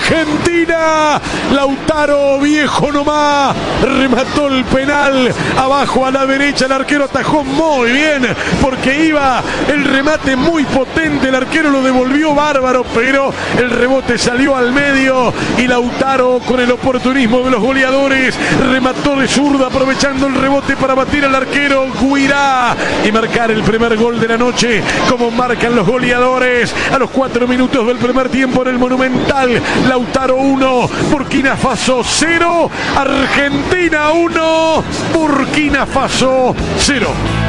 Argentina. Lautaro, viejo nomás, remató el penal abajo a la derecha. El arquero atajó muy bien porque iba el remate muy potente. El arquero lo devolvió bárbaro, pero el rebote salió al medio y Lautaro, con el oportunismo de los goleadores, remató de zurda aprovechando el rebote para batir al arquero Guirá y marcar el primer gol de la noche, como marcan los goleadores a los 4 minutos del primer tiempo en el Monumental. Lautaro 1, Burkina Faso 0, Argentina 1, Burkina Faso 0.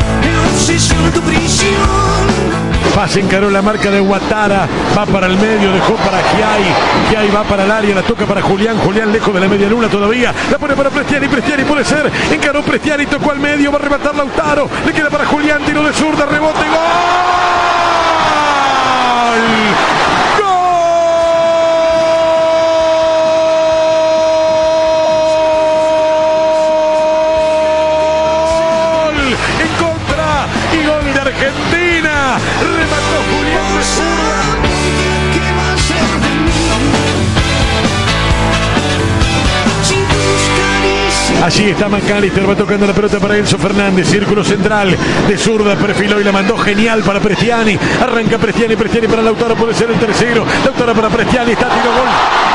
Pase, encaró la marca de Ouattara, va para el medio, dejó para Giai va para el área, la toca para Julián lejos de la media luna todavía, la pone para Prestiani puede ser, encaró Prestiani, tocó al medio, va a rematar Lautaro, le queda para Julián, tiro de zurda, rebote, ¡gol! Argentina, remató Julián de zurda. Allí está McAllister, va tocando la pelota para Enzo Fernández, círculo central, de zurda, perfiló y la mandó genial para Prestiani. Arranca Prestiani para Lautaro, puede ser el tercero. Lautaro para Prestiani, está tiro, gol.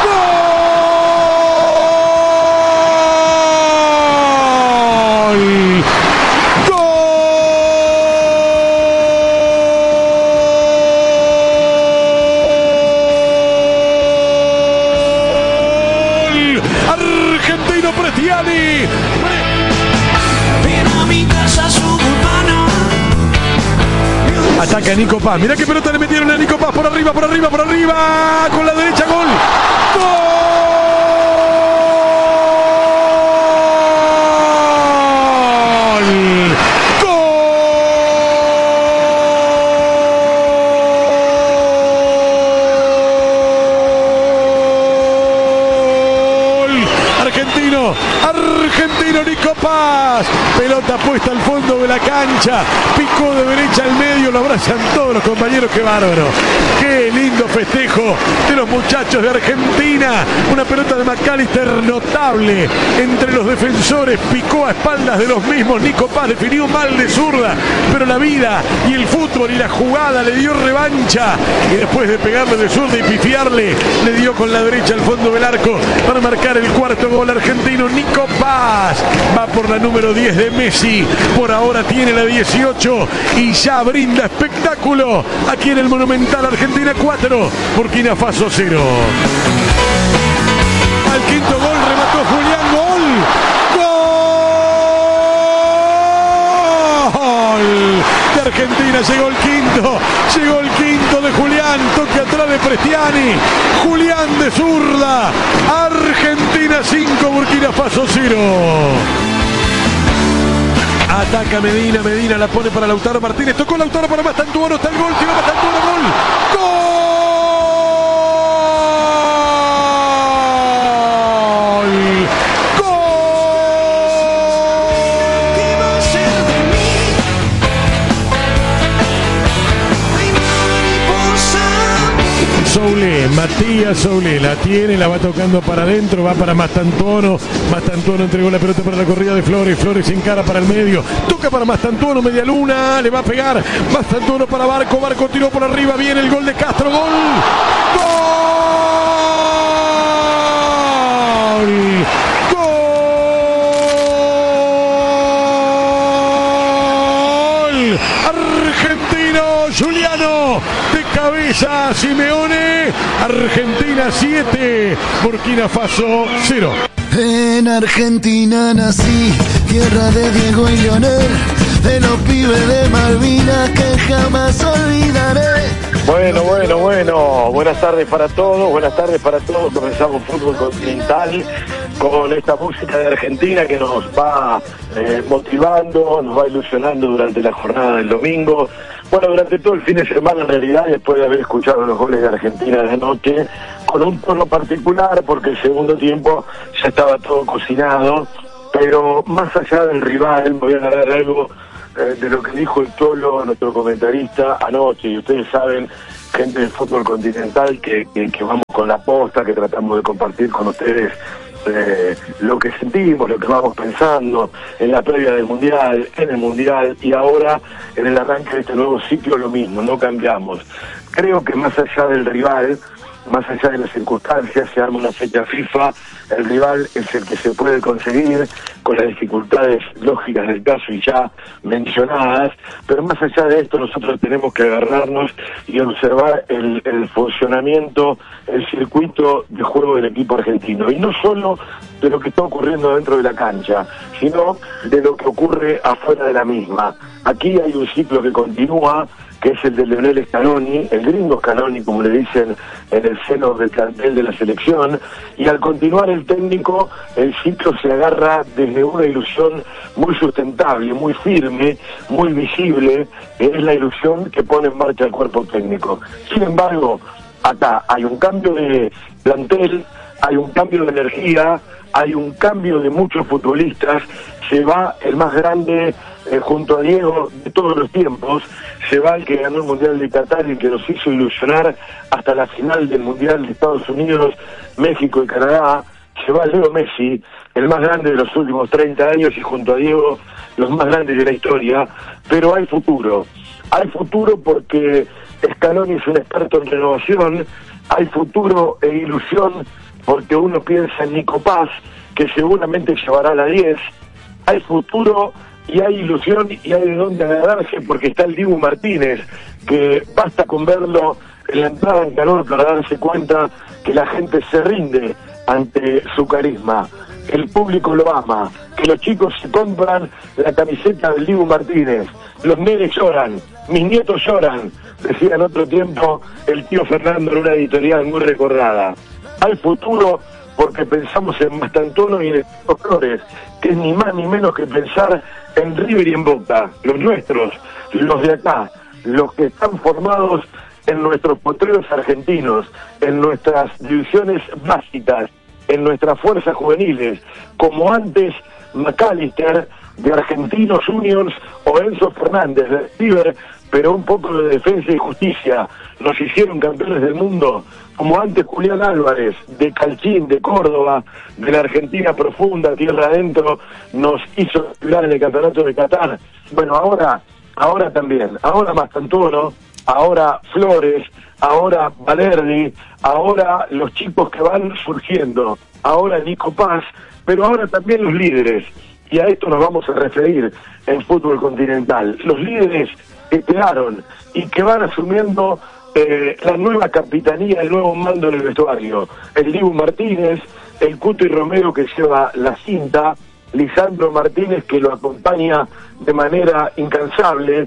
Argentino Prestiani. Ataca Nico Paz. Mirá qué pelota le metieron a Nico Paz. Por arriba. Con la derecha, gol. ¡Gol! Argentino Nico Paz, pelota puesta al fondo de la cancha, picó de derecha al medio, lo abrazan todos los compañeros, qué bárbaro, qué lindo festejo de los muchachos de Argentina. Una pelota de McAllister notable entre los defensores, picó a espaldas de los mismos. Nico Paz definió mal de zurda, pero la vida y el fútbol y la jugada le dio revancha, y después de pegarle de zurda y pifiarle, le dio con la derecha al fondo del arco para marcar el cuarto gol argentino. Nico Paz va por la número 10 de Messi, por ahora tiene la 18 y ya brinda espectáculo aquí en el Monumental. Argentina 4, Burkina Faso 0. Al quinto gol remató Julián, gol de Argentina, llegó el quinto de Julián, toque atrás de Prestiani, Julián de zurda, Argentina 5, Burkina Faso 0. Ataca Medina la pone para Lautaro Martínez, tocó Lautaro para Mastantuono, está el gol, tiró Mastantuono, gol. Soule, Matías Soule, la tiene, la va tocando para adentro, va para Mastantuono entregó la pelota para la corrida de Flores se encara para el medio, toca para Mastantuono, media luna, le va a pegar, Mastantuono para Barco tiró por arriba, viene el gol de Castro, gol. Argentino, Giuliano, de cabeza Simeone, Argentina 7, Burkina Faso 0. En Argentina nací, tierra de Diego y Leonel, de los pibes de Malvinas que jamás olvidaré. Bueno, buenas tardes para todos, comenzamos Fútbol Continental con esta música de Argentina que nos va motivando, nos va ilusionando durante la jornada del domingo, bueno, durante todo el fin de semana en realidad, después de haber escuchado los goles de Argentina de anoche, con un tono particular porque el segundo tiempo ya estaba todo cocinado, pero más allá del rival, me voy a agarrar algo de lo que dijo el Tolo, nuestro comentarista, anoche, y ustedes saben gente del fútbol continental que vamos con la posta, que tratamos de compartir con ustedes lo que sentimos, lo que vamos pensando en la previa del Mundial, en el Mundial y ahora en el arranque de este nuevo ciclo lo mismo, no cambiamos. Creo que más allá del rival, más allá de las circunstancias, se arma una fecha FIFA, el rival es el que se puede conseguir con las dificultades lógicas del caso y ya mencionadas, pero más allá de esto nosotros tenemos que agarrarnos y observar el funcionamiento, el circuito de juego del equipo argentino, y no solo de lo que está ocurriendo dentro de la cancha, sino de lo que ocurre afuera de la misma. Aquí hay un ciclo que continúa, que es el de Lionel Scaloni, el gringo Scaloni, como le dicen en el seno del plantel de la selección, y al continuar el técnico, el ciclo se agarra desde una ilusión muy sustentable, muy firme, muy visible, que es la ilusión que pone en marcha el cuerpo técnico. Sin embargo, acá hay un cambio de plantel, hay un cambio de energía, hay un cambio de muchos futbolistas, se va el más grande junto a Diego de todos los tiempos, se va el que ganó el Mundial de Qatar y el que nos hizo ilusionar hasta la final del Mundial de Estados Unidos, México y Canadá, se va Leo Messi, el más grande de los últimos 30 años y junto a Diego los más grandes de la historia, pero hay futuro porque Scaloni es un experto en renovación, hay futuro e ilusión porque uno piensa en Nico Paz, que seguramente llevará la 10, hay futuro y hay ilusión y hay de dónde agarrarse porque está el Dibu Martínez, que basta con verlo en la entrada en calor para darse cuenta que la gente se rinde ante su carisma, que el público lo ama, que los chicos se compran la camiseta del Dibu Martínez, los nenes lloran, mis nietos lloran, decía en otro tiempo el tío Fernando en una editorial muy recordada. Hay futuro porque pensamos en Mastantuono y en estos Flores, que es ni más ni menos que pensar en River y en Boca, los nuestros, los de acá, los que están formados en nuestros potreros argentinos, en nuestras divisiones básicas, en nuestras fuerzas juveniles, como antes McAllister de Argentinos Juniors o Enzo Fernández de River, pero un poco de Defensa y Justicia, nos hicieron campeones del mundo, como antes Julián Álvarez, de Calchín, de Córdoba, de la Argentina profunda, tierra adentro, nos hizo jugar en el campeonato de Qatar. Bueno, ahora también, ahora Mastantuono, ahora Flores, ahora Valerdi, ahora los chicos que van surgiendo, ahora Nico Paz, pero ahora también los líderes, y a esto nos vamos a referir en fútbol continental, los líderes que quedaron y que van asumiendo la nueva capitanía, el nuevo mando en el vestuario, el Dibu Martínez, el Cuti Romero que lleva la cinta, Lisandro Martínez que lo acompaña de manera incansable,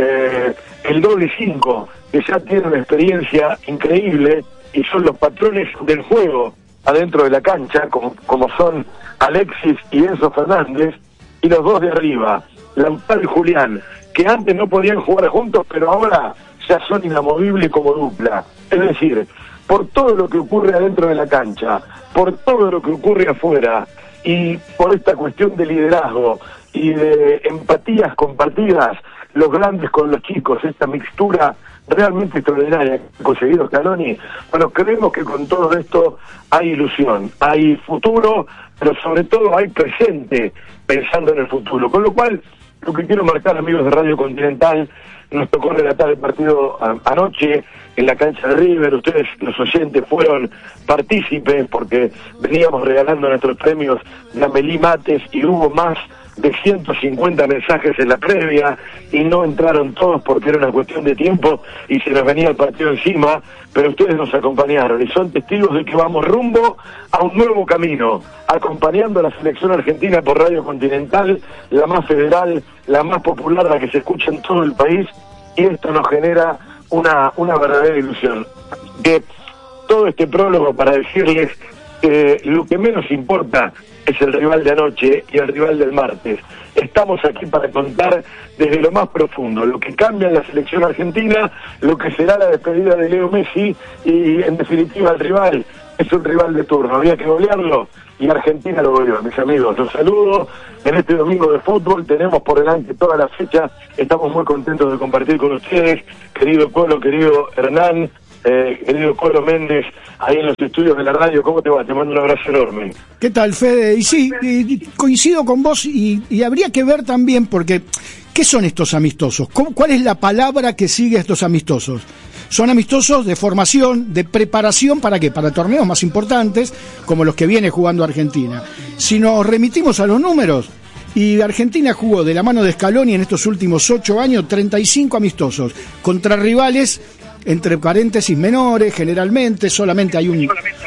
el doble 5 que ya tiene una experiencia increíble y son los patrones del juego adentro de la cancha, como son Alexis y Enzo Fernández, y los dos de arriba, Lautaro y Julián, que antes no podían jugar juntos, pero ahora ya son inamovibles como dupla. Es decir, por todo lo que ocurre adentro de la cancha, por todo lo que ocurre afuera, y por esta cuestión de liderazgo y de empatías compartidas, los grandes con los chicos, esta mixtura realmente extraordinaria que ha conseguido Scaloni, bueno, creemos que con todo esto hay ilusión, hay futuro, pero sobre todo hay presente pensando en el futuro. Con lo cual, lo que quiero marcar, amigos de Radio Continental, nos tocó relatar el partido anoche en la cancha de River. Ustedes, los oyentes, fueron partícipes porque veníamos regalando nuestros premios de Amelie Mates y hubo más de 150 mensajes en la previa y no entraron todos porque era una cuestión de tiempo y se nos venía el partido encima, pero ustedes nos acompañaron y son testigos de que vamos rumbo a un nuevo camino, acompañando a la selección argentina por Radio Continental, la más federal, la más popular, la que se escucha en todo el país, y esto nos genera una verdadera ilusión. Que todo este prólogo para decirles que lo que menos importa es el rival de anoche y el rival del martes. Estamos aquí para contar desde lo más profundo lo que cambia en la selección argentina, lo que será la despedida de Leo Messi y en definitiva el rival es un rival de turno, había que golearlo y Argentina lo goleó, mis amigos. Los saludo en este domingo de fútbol, tenemos por delante toda la fecha, estamos muy contentos de compartir con ustedes, querido Colo, querido Hernán, querido Colo Méndez, ahí en los estudios de la radio. ¿Cómo te va? Te mando un abrazo enorme. ¿Qué tal, Fede? Y sí, coincido con vos y habría que ver también, porque ¿qué son estos amistosos? ¿Cuál es la palabra que sigue a estos amistosos? Son amistosos de formación, de preparación, ¿para qué? Para torneos más importantes, como los que viene jugando Argentina. Si nos remitimos a los números, y Argentina jugó de la mano de Scaloni en estos últimos 8 años 35 amistosos, contra rivales entre paréntesis menores, generalmente, solamente hay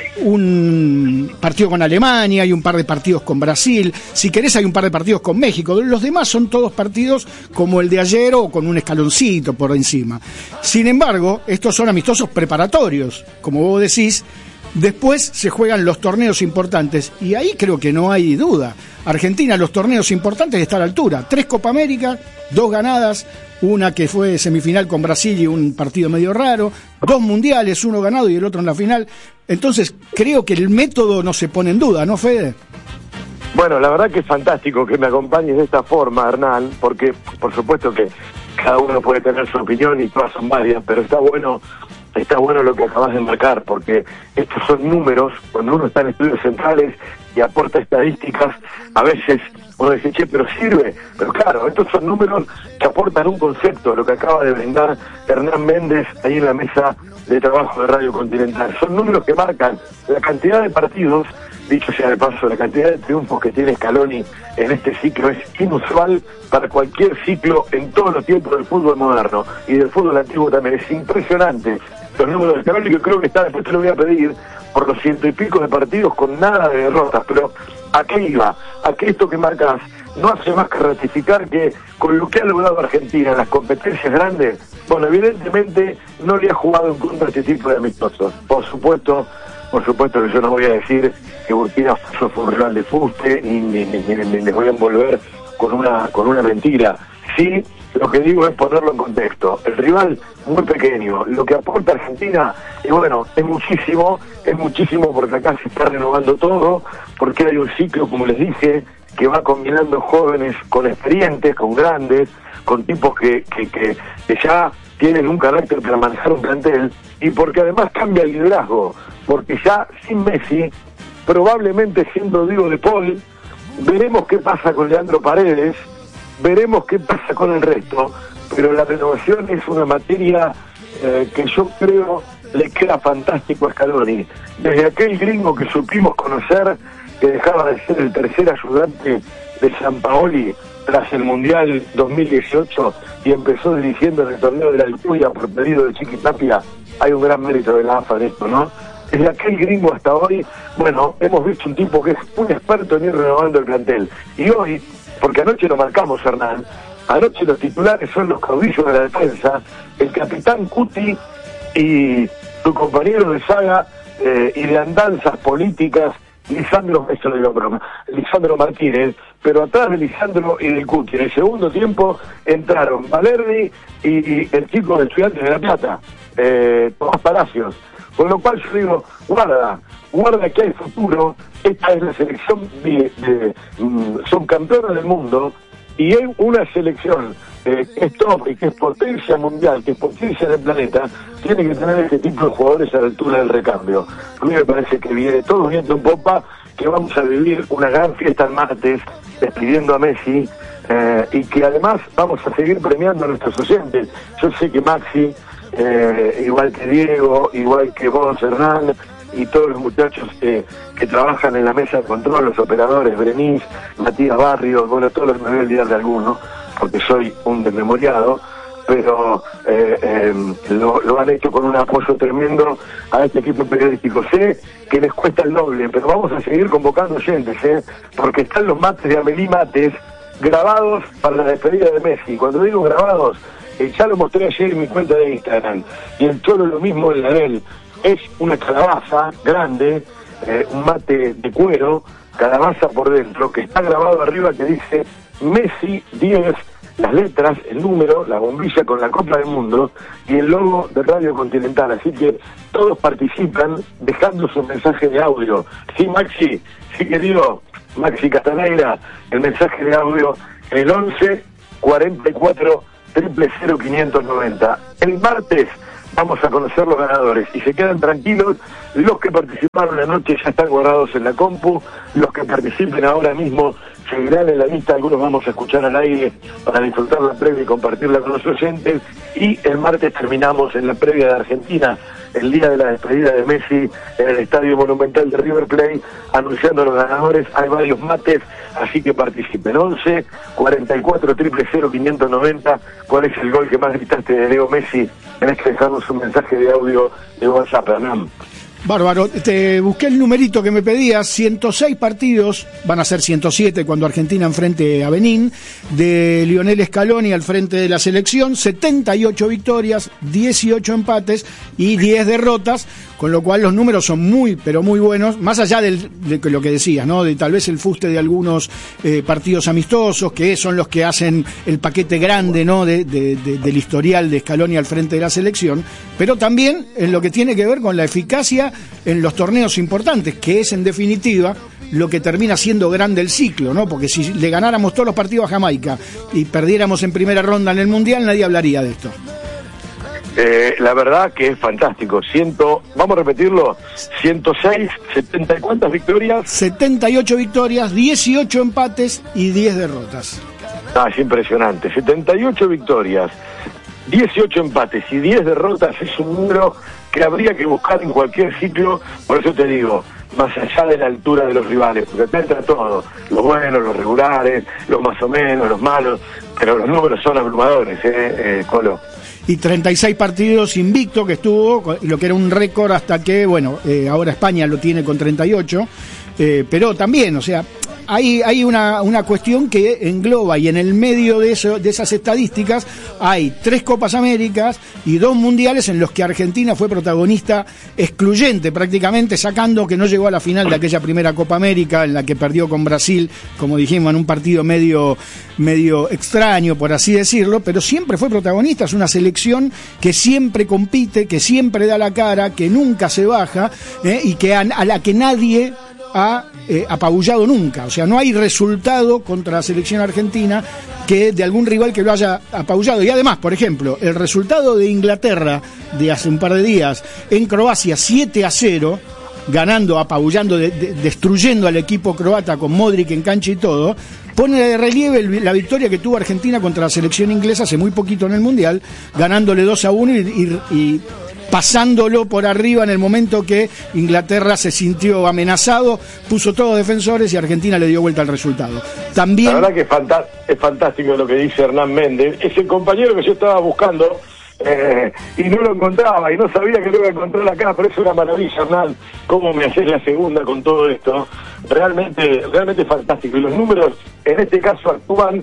un partido con Alemania, hay un par de partidos con Brasil, si querés hay un par de partidos con México, los demás son todos partidos como el de ayer o con un escaloncito por encima. Sin embargo, estos son amistosos preparatorios, como vos decís. Después se juegan los torneos importantes y ahí creo que no hay duda. Argentina, los torneos importantes está a la altura. 3 Copa América, 2 ganadas, una que fue semifinal con Brasil y un partido medio raro, 2 mundiales, 1 ganado y el otro en la final. Entonces creo que el método no se pone en duda, ¿no, Fede? Bueno, la verdad que es fantástico que me acompañes de esta forma, Hernán, porque por supuesto que cada uno puede tener su opinión y todas son varias, pero está bueno lo que acabas de marcar, porque estos son números. Cuando uno está en estudios centrales y aporta estadísticas, a veces uno dice, che, pero sirve. Pero claro, estos son números que aportan un concepto, lo que acaba de brindar Hernán Méndez ahí en la mesa de trabajo de Radio Continental. Son números que marcan la cantidad de partidos, dicho sea de paso, la cantidad de triunfos que tiene Scaloni en este ciclo es inusual para cualquier ciclo en todos los tiempos del fútbol moderno y del fútbol antiguo también. Es impresionante los números de Scaloni, que creo que está, después te lo voy a pedir, por los 100 y pico de partidos con nada de derrotas. Pero ¿a qué iba? A que esto que marcas no hace más que ratificar que con lo que ha logrado Argentina en las competencias grandes, bueno, evidentemente no le ha jugado en contra a este tipo de amistosos. Por supuesto que yo no voy a decir que Burkina Faso fue un rival de fuste, ni les voy a envolver con una mentira. Sí, lo que digo es ponerlo en contexto. El rival muy pequeño, lo que aporta Argentina, y bueno, es muchísimo porque acá se está renovando todo, porque hay un ciclo, como les dije, que va combinando jóvenes con experientes, con grandes, con tipos que ya tienen un carácter para manejar un plantel, y porque además cambia el liderazgo, porque ya sin Messi, probablemente siendo Diego de Paul, veremos qué pasa con Leandro Paredes, veremos qué pasa con el resto, pero la renovación es una materia que yo creo le queda fantástico a Scaloni. Desde aquel gringo que supimos conocer, que dejaba de ser el tercer ayudante de Sampaoli tras el Mundial 2018 y empezó dirigiendo en el torneo de la Alcuya por pedido de Chiqui Tapia, hay un gran mérito de la AFA en esto, ¿no? Desde aquel gringo hasta hoy, bueno, hemos visto un tipo que es un experto en ir renovando el plantel. Y hoy, porque anoche lo marcamos, Hernán, anoche los titulares son los caudillos de la defensa, el capitán Cuti y su compañero de saga y de andanzas políticas, Lisandro Martínez, pero atrás de Lisandro y del Cuti, en el segundo tiempo entraron Valerdi y el chico de Estudiantes de La Plata, Tomás Palacios. Con lo cual yo digo, guarda que hay futuro. Esta es la selección son campeones del mundo, y hay una selección que es top y que es potencia mundial, que es potencia del planeta, tiene que tener este tipo de jugadores a la altura del recambio. A mí me parece que viene todo viento en popa, que vamos a vivir una gran fiesta el martes, despidiendo a Messi, y que además vamos a seguir premiando a nuestros oyentes. Yo sé que Maxi, igual que Diego, igual que vos, Hernán, y todos los muchachos que trabajan en la mesa de control, los operadores, Brenis, Matías Barrios, bueno, todos los que me voy a olvidar de algunos, porque soy un desmemoriado, pero lo han hecho con un apoyo tremendo a este equipo periodístico. Sé que les cuesta el doble, pero vamos a seguir convocando oyentes, porque están los mates de Amelí Mates grabados para la despedida de Messi. Cuando digo grabados, ya lo mostré ayer en mi cuenta de Instagram, y el Cholo lo mismo en la de él. Es una calabaza grande, un mate de cuero, calabaza por dentro, que está grabado arriba, que dice Messi 10, las letras, el número, la bombilla con la Copa del Mundo y el logo de Radio Continental. Así que todos participan dejando su mensaje de audio. Sí, Maxi, sí, querido Maxi Castanegra, el mensaje de audio, el 11 44 000 590. El martes vamos a conocer los ganadores y se quedan tranquilos. Los que participaron anoche ya están guardados en la compu, los que participen ahora mismo seguirán en la lista, algunos vamos a escuchar al aire para disfrutar la previa y compartirla con los oyentes, y el martes terminamos en la previa de Argentina, el día de la despedida de Messi en el Estadio Monumental de River Plate, anunciando a los ganadores. Hay varios mates, así que participen. 11 44 000 590. ¿Cuál es el gol que más gritaste de Leo Messi? Tenés que dejarnos un mensaje de audio de WhatsApp, Hernán. Bárbaro, te busqué el numerito que me pedías, 106 partidos, van a ser 107 cuando Argentina enfrente a Benín, de Lionel Scaloni al frente de la selección, 78 victorias, 18 empates y 10 derrotas, con lo cual los números son muy, pero muy buenos, más allá de lo que decías, ¿no? De tal vez el fuste de algunos partidos amistosos, que son los que hacen el paquete grande, ¿no? Del historial de Scaloni al frente de la selección, pero también en lo que tiene que ver con la eficacia en los torneos importantes, que es en definitiva lo que termina siendo grande el ciclo, ¿no? Porque si le ganáramos todos los partidos a Jamaica y perdiéramos en primera ronda en el Mundial, nadie hablaría de esto. La verdad que es fantástico. Vamos a repetirlo, 106, 70 y ¿cuántas victorias? 78 victorias, 18 empates y 10 derrotas. Es impresionante. 78 victorias, 18 empates y 10 derrotas es un número que habría que buscar en cualquier ciclo. Por eso te digo, más allá de la altura de los rivales, porque te entra todo, los buenos, los regulares, los más o menos, los malos, pero los números son abrumadores, Colo. Y 36 partidos invicto que estuvo, lo que era un récord hasta que, ahora España lo tiene con 38, pero también, o sea, hay una cuestión que engloba, y en el medio de esas estadísticas hay 3 Copas Américas y 2 mundiales en los que Argentina fue protagonista excluyente prácticamente, sacando que no llegó a la final de aquella primera Copa América en la que perdió con Brasil, como dijimos, en un partido medio extraño, por así decirlo, pero siempre fue protagonista. Es una selección que siempre compite, que siempre da la cara, que nunca se baja, y que a la que nadie ha apabullado nunca. O sea, no hay resultado contra la selección argentina que de algún rival que lo haya apabullado. Y además, por ejemplo, el resultado de Inglaterra de hace un par de días en Croacia, 7-0, ganando, apabullando, destruyendo al equipo croata con Modric en cancha y todo, pone de relieve la victoria que tuvo Argentina contra la selección inglesa hace muy poquito en el Mundial, ganándole 2-1 y pasándolo por arriba en el momento que Inglaterra se sintió amenazado, puso todos defensores y Argentina le dio vuelta al resultado. También... La verdad que es fantástico lo que dice Hernán Méndez, es el compañero que yo estaba buscando y no lo encontraba y no sabía que lo iba a encontrar acá, pero es una maravilla, Hernán, cómo me haces la segunda con todo esto. Realmente fantástico, y los números en este caso actúan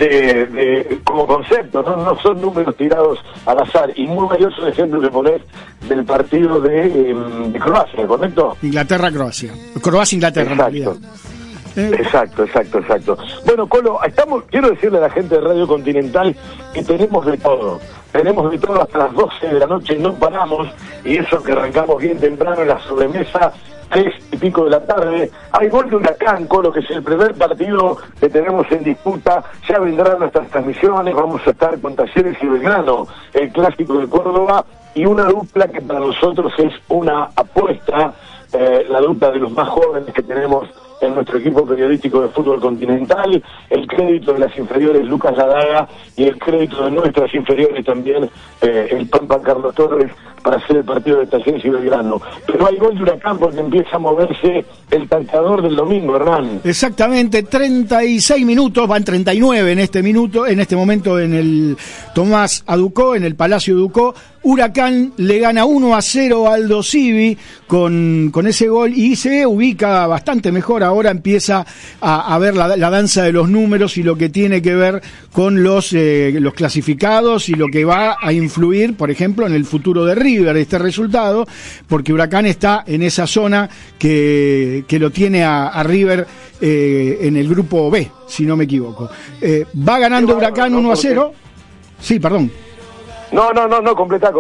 como concepto, no son números tirados al azar, y muy valioso el ejemplo que ponés del partido de Croacia, ¿correcto? Inglaterra-Croacia, Croacia-Inglaterra en realidad. Exacto. Bueno, Colo, quiero decirle a la gente de Radio Continental que tenemos de todo hasta las 12 de la noche, no paramos, y eso que arrancamos bien temprano en la sobremesa, 3:00 de la tarde, hay gol de Huracán, Colo, que es el primer partido que tenemos en disputa, ya vendrán nuestras transmisiones, vamos a estar con Talleres y Belgrano, el clásico de Córdoba, y una dupla que para nosotros es una apuesta, la dupla de los más jóvenes que tenemos en nuestro equipo periodístico de fútbol continental, el crédito de las inferiores Lucas Ladaga y el crédito de nuestras inferiores también, el Pampa Carlos Torres, para hacer el partido de Talleres y Belgrano. Pero hay gol de Huracán porque empieza a moverse el tanteador del domingo, Hernán. Exactamente, 36 minutos, van 39 en este momento en el Tomás Aducó, en el Palacio Ducó. Huracán le gana 1-0 a Aldo Civi con ese gol y se ubica bastante mejor. Ahora empieza a ver la danza de los números y lo que tiene que ver con los clasificados y lo que va a influir, por ejemplo, en el futuro de River. River este resultado, porque Huracán está en esa zona que lo tiene a River en el grupo B, si no me equivoco. Va ganando Huracán 1-0. Sí, perdón. No, completá.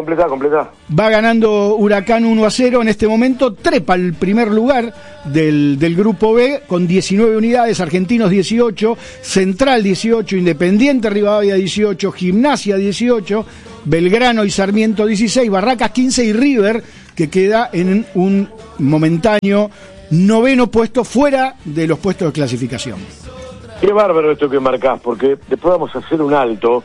Va ganando Huracán 1-0 en este momento, trepa el primer lugar del grupo B con 19 unidades, Argentinos 18, Central 18, Independiente Rivadavia 18, Gimnasia 18, Belgrano y Sarmiento 16, Barracas 15 y River, que queda en un momentáneo noveno puesto fuera de los puestos de clasificación. Qué bárbaro esto que marcás, porque después vamos a hacer un alto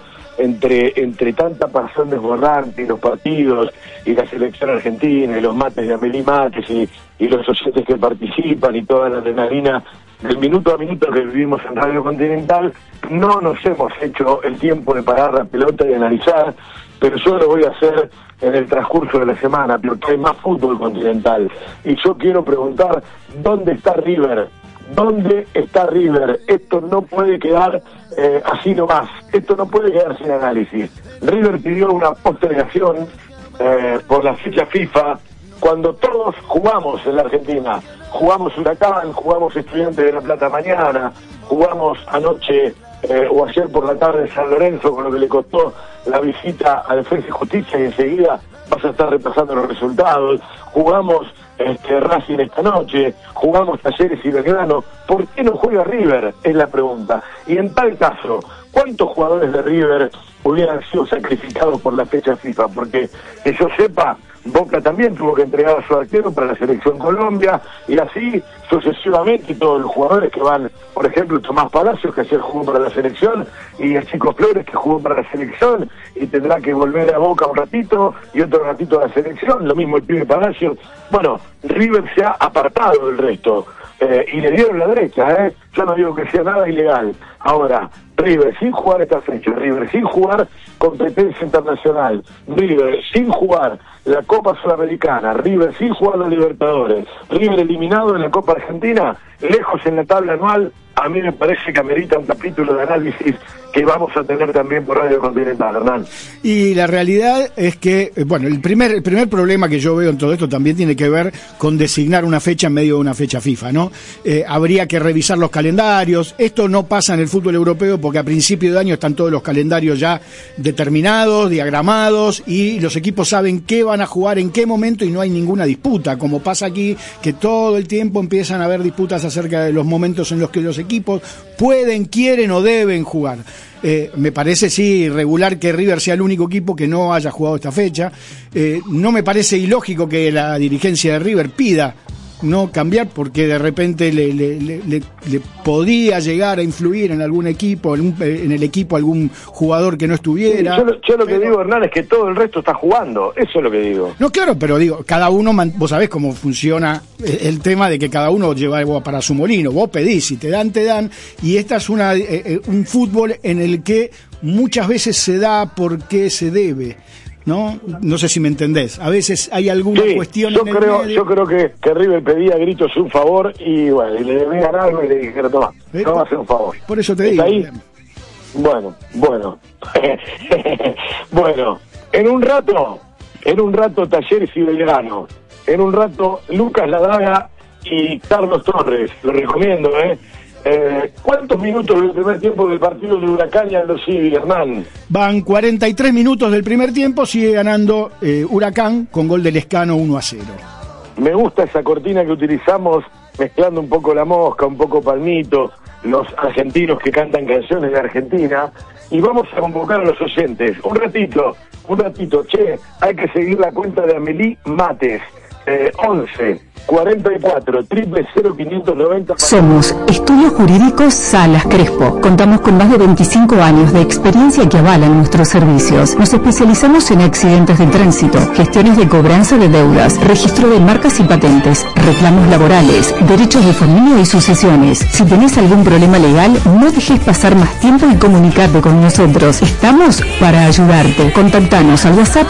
entre tanta pasión desbordante y los partidos y la selección argentina y los mates de Amelie Mates y los oyentes que participan y toda la adrenalina del minuto a minuto que vivimos en Radio Continental, no nos hemos hecho el tiempo de parar la pelota y analizar, pero yo lo voy a hacer en el transcurso de la semana, porque hay más fútbol continental. Y yo quiero preguntar, ¿dónde está River? ¿Dónde está River? Esto no puede quedar así nomás, esto no puede quedar sin análisis. River pidió una postergación por la fecha FIFA, cuando todos jugamos en la Argentina. Jugamos Huracán, jugamos Estudiantes de La Plata mañana, jugamos anoche o ayer por la tarde San Lorenzo, con lo que le costó la visita a Defensa y Justicia, y enseguida vas a estar repasando los resultados. Jugamos Racing esta noche, jugamos Talleres y Belgrano. ¿Por qué no juega River? Es la pregunta. Y en tal caso, ¿cuántos jugadores de River hubieran sido sacrificados por la fecha FIFA? Porque que yo sepa, Boca también tuvo que entregar a su arquero para la selección Colombia, y así sucesivamente todos los jugadores que van, por ejemplo Tomás Palacios, que ayer jugó para la selección, y el Chico Flores, que jugó para la selección y tendrá que volver a Boca un ratito y otro ratito a la selección, lo mismo el pibe Palacios. Bueno, River se ha apartado del resto y le dieron la derecha, yo no digo que sea nada ilegal. Ahora, River sin jugar esta fecha, River sin jugar competencia internacional, River sin jugar la Copa Sudamericana, River sin jugar la Libertadores, River eliminado en la Copa Argentina, lejos en la tabla anual, a mí me parece que amerita un capítulo de análisis que vamos a tener también por Radio Continental, Hernán. Y la realidad es que, bueno, el primer problema que yo veo en todo esto también tiene que ver con designar una fecha en medio de una fecha FIFA, ¿no? Habría que revisar los calendarios. Esto no pasa en el fútbol europeo porque a principio de año están todos los calendarios ya determinados, diagramados, y los equipos saben qué van a jugar en qué momento y no hay ninguna disputa, como pasa aquí, que todo el tiempo empiezan a haber disputas acerca de los momentos en los que los equipos pueden, quieren o deben jugar. Me parece sí irregular que River sea el único equipo que no haya jugado esta fecha. No me parece ilógico que la dirigencia de River pida no cambiar, porque de repente le podía llegar a influir en algún equipo, en el equipo algún jugador que no estuviera. Yo lo que digo, Hernán, es que todo el resto está jugando, eso es lo que digo. No, claro, pero digo, cada uno, vos sabés cómo funciona el tema de que cada uno lleva agua para su molino. Vos pedís, si te dan, y esta es un fútbol en el que muchas veces se da porque se debe. No sé si me entendés. A veces hay alguna cuestión en el medio. Yo creo que River pedía a gritos un favor y bueno, y le debían algo y le dijeron, toma, vamos a hacer un favor. Por eso te digo. Ahí? Bueno. Bueno, en un rato Talleres y Belgrano. En un rato Lucas Ladaga y Carlos Torres. Lo recomiendo, ¿Cuántos minutos del primer tiempo del partido de Huracán y Aldo Civi, Hernán? Van 43 minutos del primer tiempo, sigue ganando Huracán con gol de Lescano 1-0. Me gusta esa cortina que utilizamos, mezclando un poco La Mosca, un poco Palmito, los argentinos que cantan canciones de Argentina, y vamos a convocar a los oyentes. Un ratito, hay que seguir la cuenta de Amelie Mates, 11 44 000 590. Somos Estudios Jurídicos Salas Crespo. Contamos con más de 25 años de experiencia que avalan nuestros servicios. Nos especializamos en accidentes de tránsito, gestiones de cobranza de deudas, registro de marcas y patentes, reclamos laborales, derechos de familia y sucesiones. Si tenés algún problema legal, no dejes pasar más tiempo y comunicarte con nosotros. Estamos para ayudarte. Contactanos al WhatsApp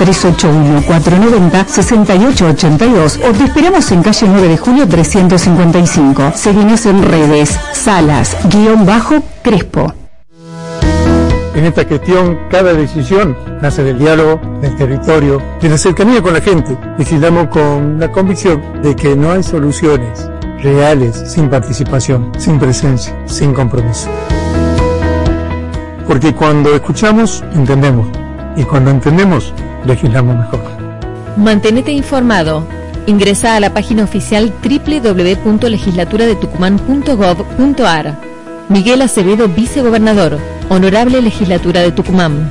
381-490-6882 o te esperamos en calle 9 de julio 355. Seguinos en redes, Salas-Crespo. En esta gestión, cada decisión nace del diálogo, del territorio, de la cercanía con la gente. Legislamos con la convicción de que no hay soluciones reales sin participación, sin presencia, sin compromiso. Porque cuando escuchamos, entendemos. Y cuando entendemos, legislamos mejor. Mantenete informado. Ingresa a la página oficial www.legislaturadetucumán.gov.ar. Miguel Acevedo, vicegobernador. Honorable Legislatura de Tucumán.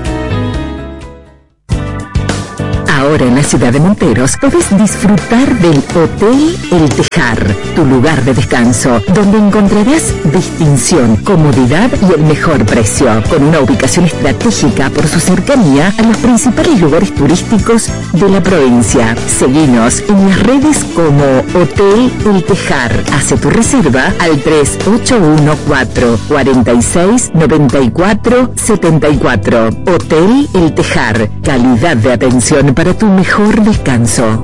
Ahora en la ciudad de Monteros podés disfrutar del Hotel El Tejar, tu lugar de descanso, donde encontrarás distinción, comodidad y el mejor precio, con una ubicación estratégica por su cercanía a los principales lugares turísticos de la provincia. Seguinos en las redes como Hotel El Tejar. Hace tu reserva al 3814-469474. Hotel El Tejar, calidad de atención para tu mejor descanso.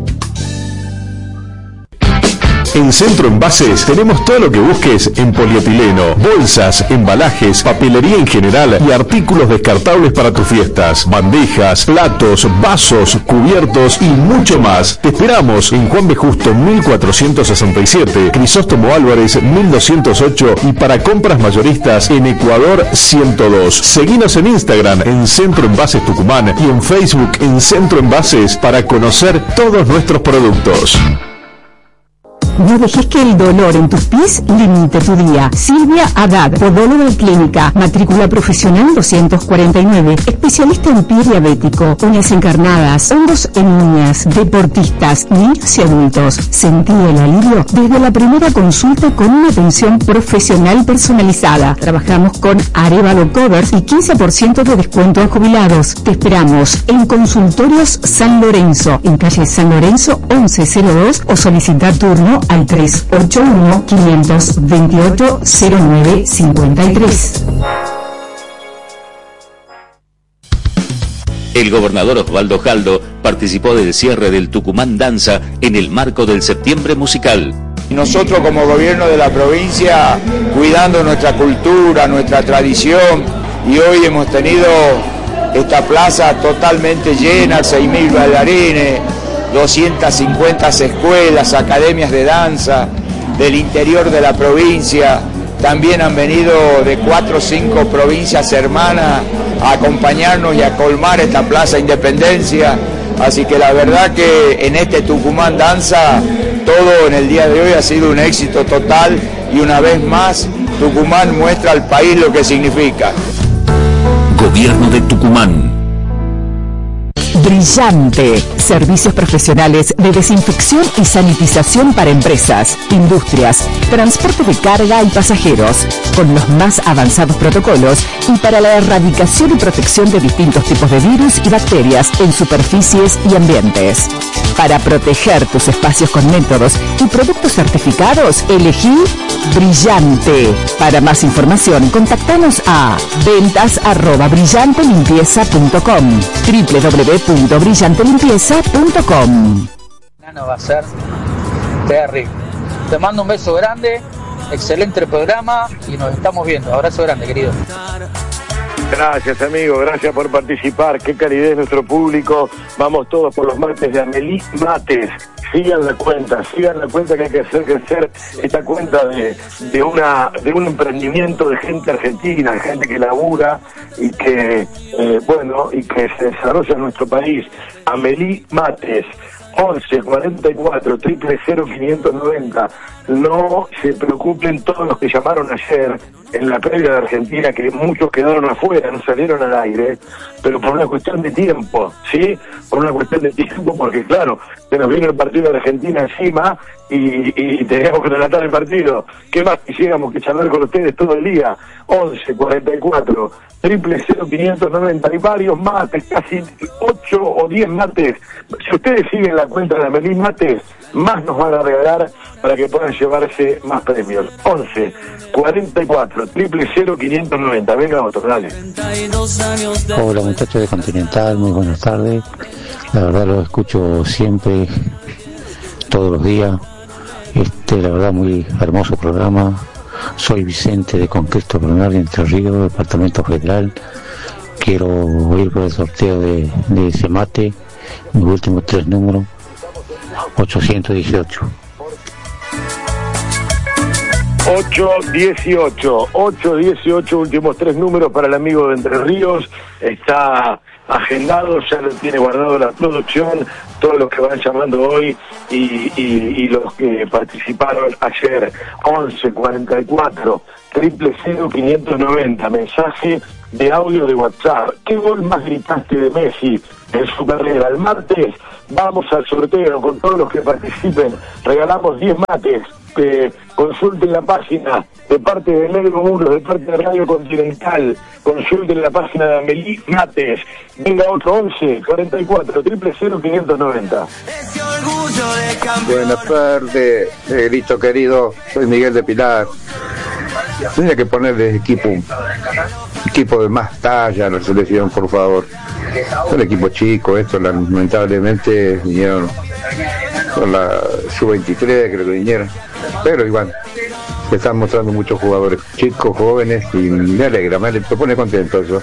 En Centro Envases tenemos todo lo que busques en polietileno, bolsas, embalajes, papelería en general y artículos descartables para tus fiestas, bandejas, platos, vasos, cubiertos y mucho más. Te esperamos en Juan B. Justo 1467, Crisóstomo Álvarez 1208 y para compras mayoristas en Ecuador 102. Seguinos en Instagram en Centro Envases Tucumán y en Facebook en Centro Envases para conocer todos nuestros productos. No dejes que el dolor en tus pies limite tu día. Silvia Haddad, podóloga clínica, matrícula profesional 249, especialista en pie diabético, uñas encarnadas, hongos en uñas, deportistas, niños y adultos. Sentí el alivio desde la primera consulta con una atención profesional personalizada. Trabajamos con Arevalo Covers y 15% de descuento a jubilados. Te esperamos en Consultorios San Lorenzo, en calle San Lorenzo 1102 o solicita turno al 381-528-0953. El gobernador Osvaldo Jaldo participó del cierre del Tucumán Danza en el marco del Septiembre Musical. Nosotros como gobierno de la provincia, cuidando nuestra cultura, nuestra tradición, y hoy hemos tenido esta plaza totalmente llena, 6.000 bailarines, 250 escuelas, academias de danza del interior de la provincia. También han venido de 4 o 5 provincias hermanas a acompañarnos y a colmar esta Plaza Independencia. Así que la verdad que en este Tucumán Danza todo en el día de hoy ha sido un éxito total y una vez más Tucumán muestra al país lo que significa. Gobierno de Tucumán. Brillante. Servicios profesionales de desinfección y sanitización para empresas, industrias, transporte de carga y pasajeros, con los más avanzados protocolos y para la erradicación y protección de distintos tipos de virus y bacterias en superficies y ambientes. Para proteger tus espacios con métodos y productos certificados, elegí Brillante. Para más información, contactanos a ventas@brillantelimpieza.com, www.brillantelimpieza.com. Va a ser terrible. Te mando un beso grande, excelente programa y nos estamos viendo. Abrazo grande, querido. Gracias, amigo, gracias por participar. Qué calidez nuestro público. Vamos todos por los mates de Amelie Mates. Sigan la cuenta que hay que hacer crecer esta cuenta de un emprendimiento de gente argentina, de gente que labura y que y que se desarrolla en nuestro país. Amelie Mates, 11 44 000 590. No se preocupen todos los que llamaron ayer en la previa de Argentina, que muchos quedaron afuera, no salieron al aire, pero por una cuestión de tiempo, ¿sí? Por una cuestión de tiempo, porque claro, se nos vino el partido de Argentina encima y teníamos que relatar el partido. ¿Qué más quisiéramos que charlar con ustedes todo el día? 11 44 000 590 y varios mates, casi 8 o 10 mates. Si ustedes siguen la cuenta de Amelie Mates, más nos van a regalar para que puedan llevarse más premios. 11 44 000 590. Venga otro, dale. Hola muchachos de Continental, muy buenas tardes. La verdad lo escucho siempre, todos los días. La verdad muy hermoso programa, Soy Vicente de Conquista Bernardo, Entre Ríos, Departamento Federal. Quiero ir por el sorteo de ese mate, mis últimos 3 números, 818. 818, últimos 3 números para el amigo de Entre Ríos. Está agendado, ya lo tiene guardado la producción, todos los que van llamando hoy y los que participaron ayer. 11 44 000 590, mensaje de audio de WhatsApp. ¿Qué gol más gritaste de Messi en su carrera? El martes vamos al sorteo con todos los que participen, regalamos 10 mates. Consulten la página de parte de Negro Muros, de parte de Radio Continental, consulten la página de Amelie Mates. Venga otro 11 44 000 590. Buenas tardes, Negrito querido, soy Miguel de Pilar. Tiene que ponerle equipo de más talla a la selección, por favor. Es un equipo chico, esto lamentablemente vinieron con la Sub-23, creo que vinieron, pero igual se están mostrando muchos jugadores chicos, jóvenes, y me pone contento eso.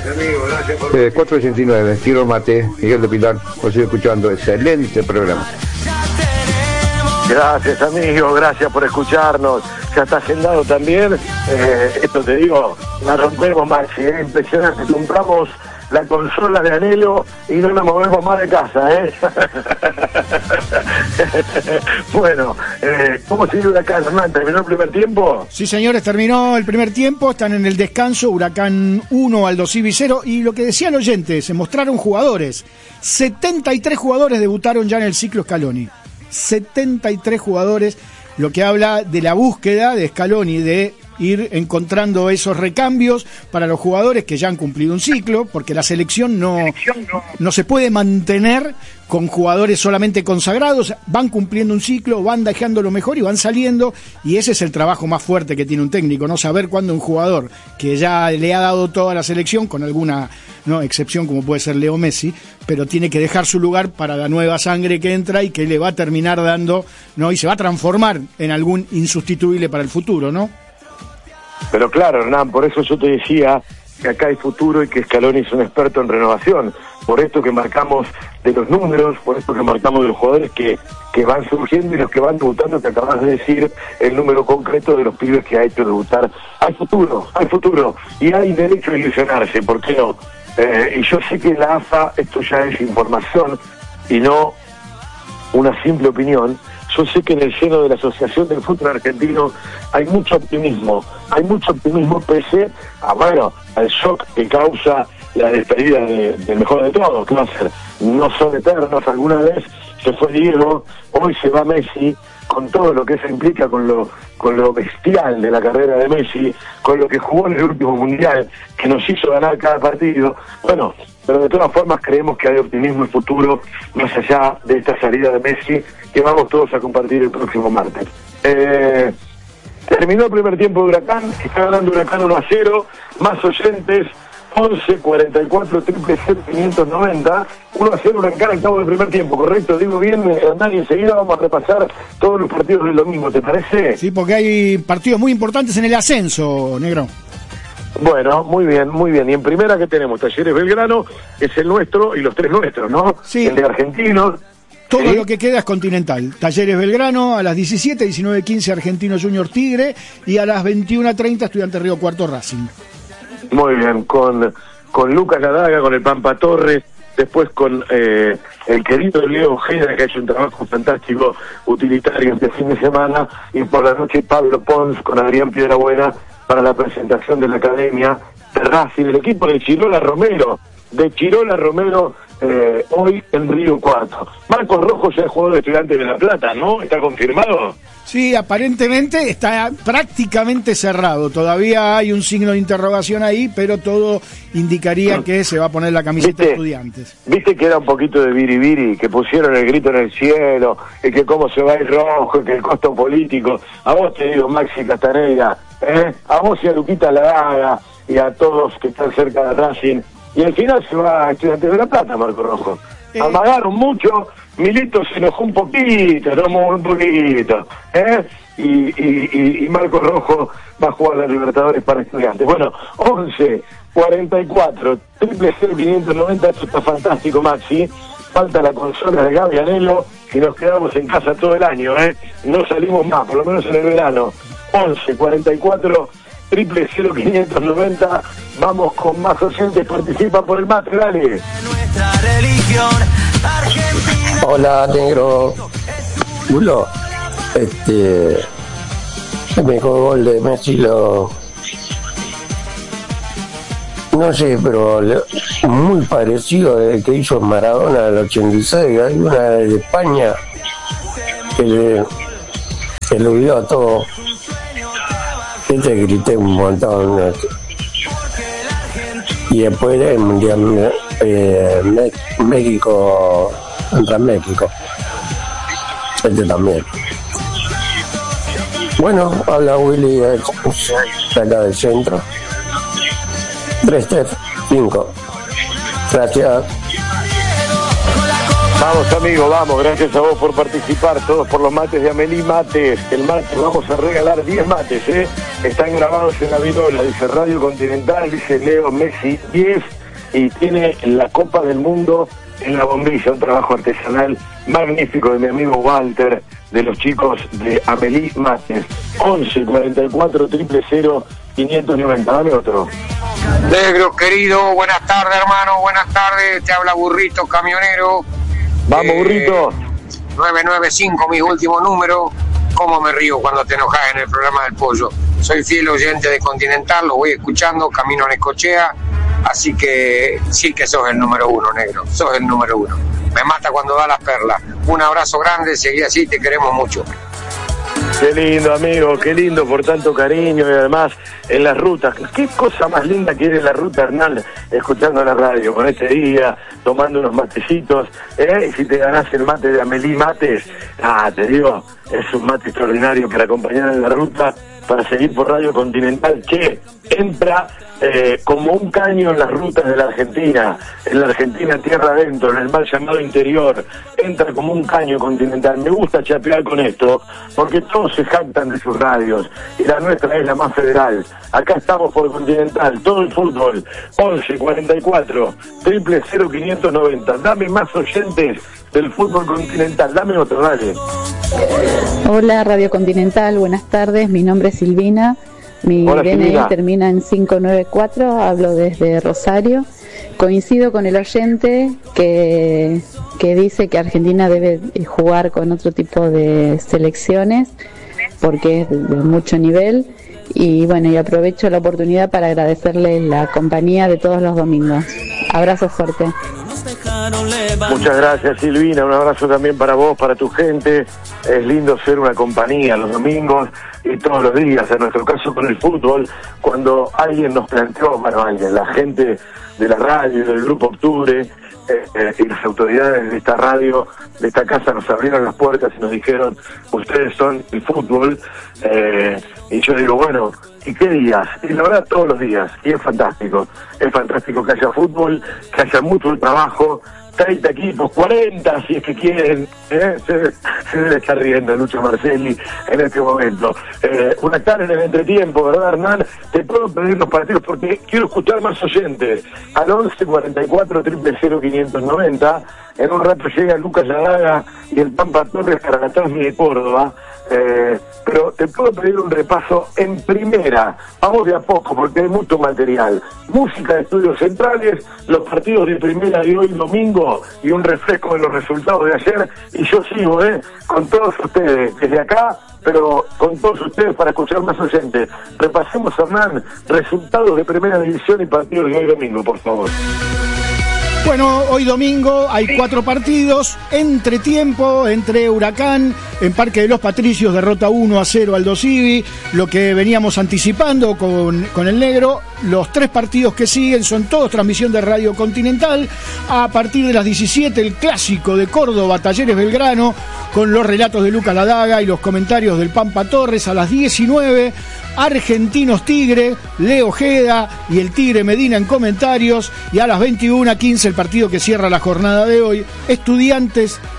489, Tiro Mate, Miguel de Pilar, os sigo escuchando, excelente programa. Gracias, amigo, gracias por escucharnos. Ya está agendado también. Esto te digo, la rompemos, Maxi, impresionante. Compramos la consola de Anhelo y no nos movemos más de casa, Bueno, ¿cómo sigue Huracán, Hernán? ¿Terminó el primer tiempo? Sí, señores, terminó el primer tiempo, están en el descanso, Huracán 1, Aldo Civi 0, y lo que decía el oyente, se mostraron jugadores, 73 jugadores debutaron ya en el ciclo Scaloni, 73 jugadores, lo que habla de la búsqueda de Scaloni de ir encontrando esos recambios para los jugadores que ya han cumplido un ciclo, porque la selección no se puede mantener con jugadores solamente consagrados, van cumpliendo un ciclo, van dejando lo mejor y van saliendo, y ese es el trabajo más fuerte que tiene un técnico, no saber cuándo un jugador que ya le ha dado toda la selección, con alguna excepción como puede ser Leo Messi, pero tiene que dejar su lugar para la nueva sangre que entra y que le va a terminar dando, y se va a transformar en algún insustituible para el futuro, ¿no? Pero claro, Hernán, por eso yo te decía que acá hay futuro y que Scaloni es un experto en renovación. Por esto que marcamos de los números, por esto que marcamos de los jugadores que van surgiendo y los que van debutando, que acabas de decir el número concreto de los pibes que ha hecho debutar. Hay futuro, y hay derecho a ilusionarse, ¿por qué no? Y yo sé que la AFA, esto ya es información y no una simple opinión. Yo sé que en el seno de la Asociación del Fútbol Argentino hay mucho optimismo pese al shock que causa la despedida del mejor de todos. ¿Qué va a ser? No son eternos, alguna vez se fue Diego, hoy se va Messi, con todo lo que eso implica, con lo bestial de la carrera de Messi, con lo que jugó en el último mundial, que nos hizo ganar cada partido. Bueno, pero de todas formas creemos que hay optimismo y futuro más allá de esta salida de Messi, que vamos todos a compartir el próximo martes. Terminó el primer tiempo de Huracán, está ganando Huracán 1-0, más oyentes, 11 44 000 590, 1-0 Huracán al cabo del primer tiempo, ¿correcto? Digo bien, Hernán, y enseguida vamos a repasar todos los partidos del domingo, ¿te parece? Sí, porque hay partidos muy importantes en el ascenso, Negro. Bueno, muy bien. Y en primera, ¿qué tenemos? Talleres Belgrano, que es el nuestro, y los 3 nuestros, ¿no? Sí. El de Argentinos. Todo lo que queda es Continental. Talleres Belgrano a las 17, 19:15 Argentino Junior Tigre, y a las 21:30 Estudiantes Río Cuarto Racing. Muy bien, con Lucas Ladaga, con el Pampa Torres, después con el querido Leo Ojeda, que ha hecho un trabajo fantástico, utilitario este fin de semana, y por la noche Pablo Pons con Adrián Piedrabuena para la presentación de la Academia de Racing, el equipo de Chirola Romero, hoy en Río Cuarto. Marcos Rojo ya es jugador de Estudiantes de La Plata, ¿no? ¿Está confirmado? Sí, aparentemente está prácticamente cerrado. Todavía hay un signo de interrogación ahí, pero todo indicaría que se va a poner la camiseta de Estudiantes. ¿Viste que era un poquito de biribiri, que pusieron el grito en el cielo, y que cómo se va el rojo, y que el costo político? A vos te digo, Maxi Castaneda, a vos y a Luquita Ladaga, y a todos que están cerca de Racing, y al final se va a Estudiantes de La Plata, Marco Rojo. Amagaron mucho, Milito se enojó un poquito, y Marco Rojo va a jugar la Libertadores para Estudiantes. Bueno, 11 44 590, esto está fantástico, Maxi. Falta la consola de Gaby Anelo y nos quedamos en casa todo el año, no salimos más, por lo menos en el verano. 11 44 590. Vamos con más oyentes, participa por el mate, dale. Hola, negro. Bulo, el mejor gol de Messi no sé, pero muy parecido al que hizo Maradona del 86. Hay una de España que lo vio a todo. Grité un montón. Y después del Mundial México contra México. También. Bueno, habla Willy de acá del centro. 3-3-5. Gracias. Vamos, amigo, vamos. Gracias a vos por participar. Todos por los mates de Amelie Mates. El martes vamos a regalar 10 mates, Están grabados en la virola. Dice Radio Continental, dice Leo Messi 10. Y tiene la Copa del Mundo en la bombilla. Un trabajo artesanal magnífico de mi amigo Walter, de los chicos de Amelie Mates. 11 44 000 590. Dame otro. Negro querido, buenas tardes, hermano, buenas tardes. Te habla Burrito Camionero. Vamos, Burrito. 995, mi último número. ¿Cómo me río cuando te enojas en el programa del Pollo? Soy fiel oyente de Continental, lo voy escuchando, camino a Necochea. Así que sí que sos el número uno, negro. Sos el número uno. Me mata cuando da las perlas. Un abrazo grande, seguí así, te queremos mucho. Qué lindo, amigo, qué lindo por tanto cariño y además en las rutas. Qué cosa más linda que ir en la ruta, Hernán, escuchando la radio con este día, tomando unos matecitos. Y si te ganás el mate de Amelie Mates, te digo, es un mate extraordinario para acompañar en la ruta, para seguir por Radio Continental, que entra como un caño en las rutas de la Argentina, en la Argentina tierra adentro, en el mal llamado interior, entra como un caño Continental. Me gusta chapear con esto, porque todos se jactan de sus radios, y la nuestra es la más federal. Acá estamos por Continental, todo el fútbol. 11 44 000 590. Dame más oyentes del fútbol continental, dame otro, dale. Hola, Radio Continental, buenas tardes, mi nombre es Silvina. Mi DNI termina en 594, hablo desde Rosario. Coincido con el oyente que dice que Argentina debe jugar con otro tipo de selecciones porque es de mucho nivel. Y bueno, y aprovecho la oportunidad para agradecerle la compañía de todos los domingos. Abrazo fuerte. Muchas gracias, Silvina, un abrazo también para vos, para tu gente. Es lindo ser una compañía los domingos y todos los días, en nuestro caso con el fútbol, cuando alguien nos planteó, la gente de la radio, del Grupo Octubre, y las autoridades de esta radio, de esta casa, nos abrieron las puertas y nos dijeron, ustedes son el fútbol, y yo digo, bueno, ¿y qué días? Y la verdad, todos los días, y es fantástico que haya fútbol, que haya mucho trabajo, 30 equipos, 40 si es que quieren, se debe estar riendo Lucho Marcelli en este momento. Una tarde en el entretiempo, ¿verdad, Hernán? Te puedo pedir los partidos porque quiero escuchar más oyentes. Al 11 44 000 590. En un rato llega Lucas Ladaga y el Pampa Torres para la Transmi de Córdoba. Pero te puedo pedir un repaso en primera, vamos de a poco porque hay mucho material, música de estudios centrales, los partidos de primera de hoy domingo y un refresco de los resultados de ayer, y yo sigo con todos ustedes desde acá, pero con todos ustedes para escuchar más oyentes. Repasemos, Hernán, resultados de primera división y partidos de hoy domingo, por favor. Bueno, hoy domingo hay 4 partidos, entretiempo entre Huracán, en Parque de los Patricios, derrota 1-0 al Dosivi, lo que veníamos anticipando con el negro. Los 3 partidos que siguen son todos transmisión de Radio Continental. A partir de las 17, el clásico de Córdoba, Talleres Belgrano, con los relatos de Lucas Ladaga y los comentarios del Pampa Torres. A las 19, Argentinos Tigre, Leo Ojeda y el Tigre Medina en comentarios. Y a las 21:15, el partido que cierra la jornada de hoy, Estudiantes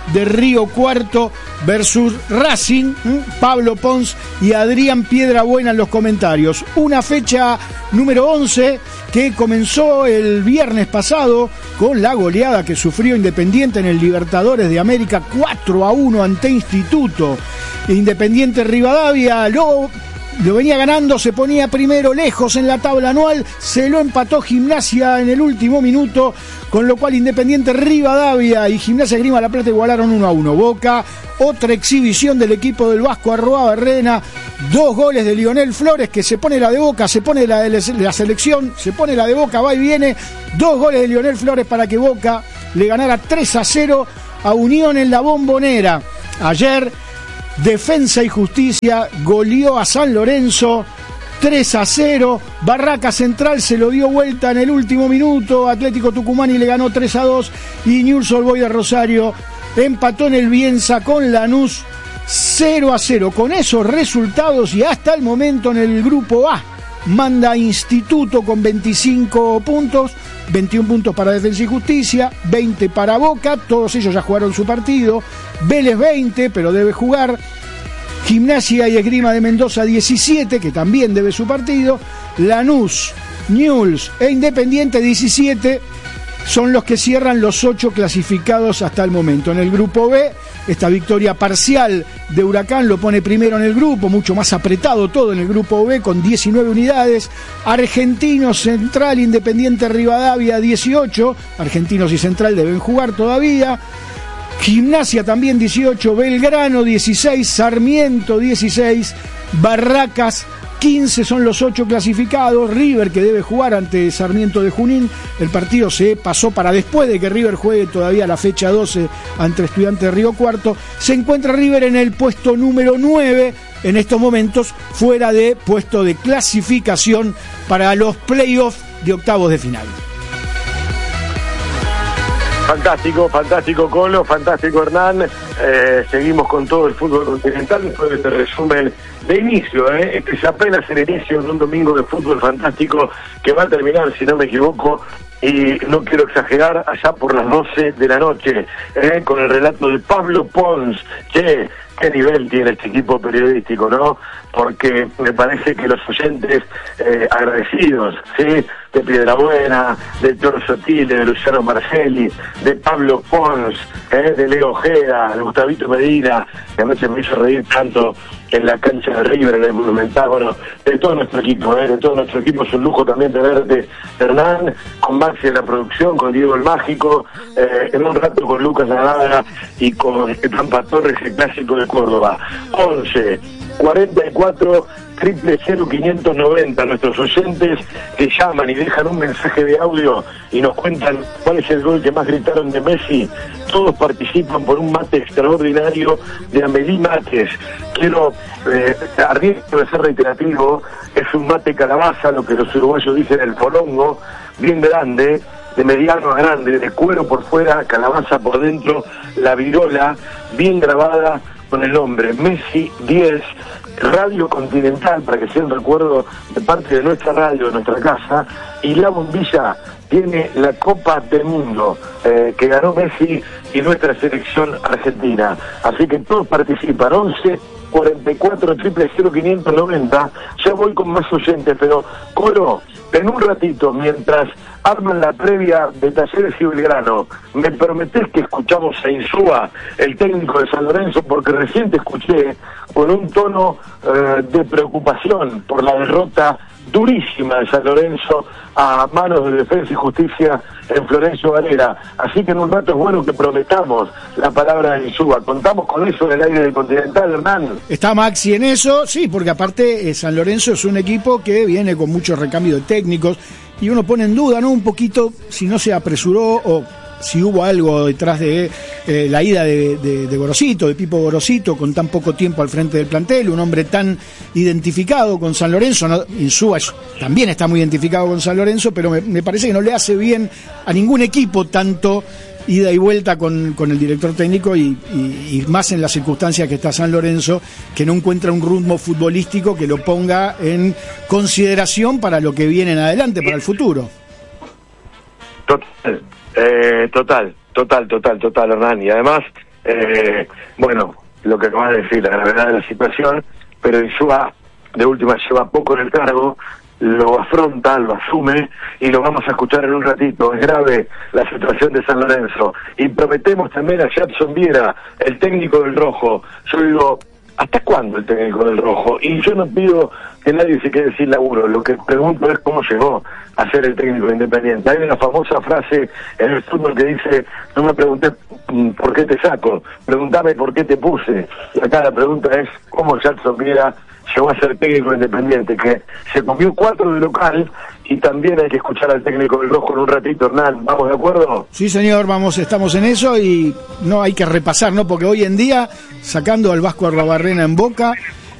de Río Cuarto versus Racing. Pablo Pons y Adrián Piedrabuena en los comentarios. Una fecha número 11 que comenzó el viernes pasado con la goleada que sufrió Independiente en el Libertadores de América 4-1 ante Instituto. Independiente Rivadavia lo venía ganando, se ponía primero lejos en la tabla anual, se lo empató Gimnasia en el último minuto, con lo cual Independiente Rivadavia y Gimnasia Esgrima La Plata igualaron 1-1. Boca, otra exhibición del equipo del Vasco Arruabarrena, 2 goles de Lionel Flores, que se pone la de Boca, se pone la de la selección, se pone la de Boca, va y viene, 2 goles de Lionel Flores para que Boca le ganara 3-0 a Unión en la Bombonera. Ayer Defensa y Justicia goleó a San Lorenzo 3-0. Barraca Central se lo dio vuelta en el último minuto. Atlético Tucumán y le ganó 3-2. Y Newell's Old Boys de Rosario empató en el Bielsa con Lanús 0-0. Con esos resultados y hasta el momento en el grupo A manda Instituto con 25 puntos. 21 puntos para Defensa y Justicia, 20 para Boca, todos ellos ya jugaron su partido. Vélez 20, pero debe jugar. Gimnasia y Esgrima de Mendoza 17, que también debe su partido. Lanús, Newell's e Independiente 17 son los que cierran los 8 clasificados hasta el momento. En el grupo B, esta victoria parcial de Huracán lo pone primero en el grupo, mucho más apretado todo en el grupo B con 19 unidades. Argentinos, Central, Independiente Rivadavia 18, Argentinos y Central deben jugar todavía. Gimnasia también 18, Belgrano 16, Sarmiento 16, Barracas 15 son los 8 clasificados. River, que debe jugar ante Sarmiento de Junín. El partido se pasó para después de que River juegue todavía la fecha 12 ante Estudiantes de Río Cuarto. Se encuentra River en el puesto número 9 en estos momentos, fuera de puesto de clasificación para los playoffs de octavos de final. Fantástico, fantástico Colo, fantástico Hernán. Seguimos con todo el fútbol continental después de este resumen de inicio. Este es apenas el inicio de un domingo de fútbol fantástico que va a terminar, si no me equivoco, y no quiero exagerar, allá por las 12 de la noche, con el relato de Pablo Pons. Qué nivel tiene este equipo periodístico, ¿no? Porque me parece que los oyentes agradecidos, ¿sí?, de Piedrabuena, de Toro Sotile, de Luciano Marcelli, de Pablo Pons, de Leo Ojeda, de Gustavito Medina, que anoche me hizo reír tanto en la cancha de River, en el Monumental, bueno, de todo nuestro equipo, de todo nuestro equipo. Es un lujo también tenerte, Hernán, con Maxi en la producción, con Diego el Mágico, en un rato con Lucas Nadaga y con Tampa Torres, el clásico de Córdoba. 11 44 000 590, nuestros oyentes que llaman y dejan un mensaje de audio y nos cuentan cuál es el gol que más gritaron de Messi. Todos participan por un mate extraordinario de Amelí Mates. Quiero, arriesgo de ser reiterativo, es un mate calabaza, lo que los uruguayos dicen el polongo, bien grande, de mediano a grande, de cuero por fuera, calabaza por dentro, la virola bien grabada con el nombre Messi 10, Radio Continental, para que sea un recuerdo de parte de nuestra radio, de nuestra casa, y la bombilla tiene la Copa del Mundo que ganó Messi y nuestra selección argentina. Así que todos participan. 11 44 000 590. Ya voy con más oyentes, pero Colo, en un ratito, mientras arman la previa de Talleres y Belgrano, ¿me prometés que escuchamos a Insúa, el técnico de San Lorenzo? Porque recién te escuché con un tono de preocupación por la derrota durísima de San Lorenzo a manos de Defensa y Justicia en Florencio Varela. Así que en un rato es bueno que prometamos la palabra de Insúa. ¿Contamos con eso en el aire del Continental, Hernán? Está Maxi en eso, sí, porque aparte San Lorenzo es un equipo que viene con muchos recambios técnicos y uno pone en duda, ¿no?, un poquito si no se apresuró o si hubo algo detrás de la ida de Gorosito, de Pipo Gorosito, con tan poco tiempo al frente del plantel, un hombre tan identificado con San Lorenzo. ¿No? Insúa también está muy identificado con San Lorenzo, pero me parece que no le hace bien a ningún equipo tanto ida y vuelta con el director técnico y más en las circunstancias que está San Lorenzo, que no encuentra un rumbo futbolístico que lo ponga en consideración para lo que viene en adelante, para el futuro. Total, Hernán. Y además Bueno, lo que acabas de decir, la gravedad de la situación, pero Insúa de última lleva poco en el cargo, lo afronta, lo asume y lo vamos a escuchar en un ratito. Es grave la situación de San Lorenzo y prometemos también a Jadson Viera, el técnico del Rojo. Yo digo, ¿hasta cuándo el técnico del Rojo? Y yo no pido que nadie se quede sin laburo, lo que pregunto es cómo llegó a ser el técnico Independiente. Hay una famosa frase en el fútbol que dice, no me pregunté por qué te saco, preguntame por qué te puse. Y acá la pregunta es, ¿cómo Jadson Viera llegó a ser técnico Independiente? Que se comió 4 de local y también hay que escuchar al técnico del Rojo en un ratito, Hernán. ¿Vamos de acuerdo? Sí, señor, estamos en eso y no hay que repasar, ¿no? Porque hoy en día, sacando al Vasco Arruabarrena en Boca,